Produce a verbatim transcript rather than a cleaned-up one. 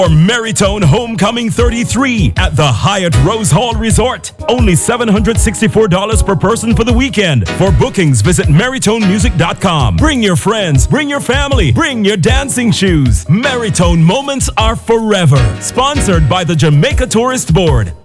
Or Maritone Homecoming thirty-three at the Hyatt Rose Hall Resort. Only seven hundred sixty-four dollars per person for the weekend. For bookings, visit maritone music dot com. Bring your friends, bring your family, bring your dancing shoes. Maritone moments are forever. Sponsored by the Jamaica Tourist Board.